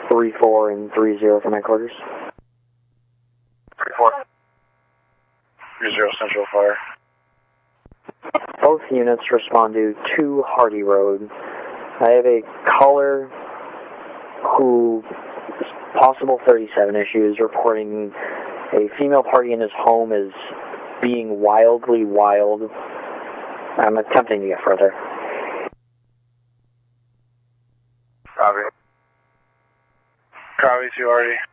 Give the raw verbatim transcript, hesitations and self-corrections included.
three four and three zero from headquarters. three four. three zero Central Fire. Both units respond to two Hardy Road. I have a caller who, possible thirty-seven issues, reporting a female party in his home is being wildly wild. I'm attempting to get further. Copy. Copy, two Hardy.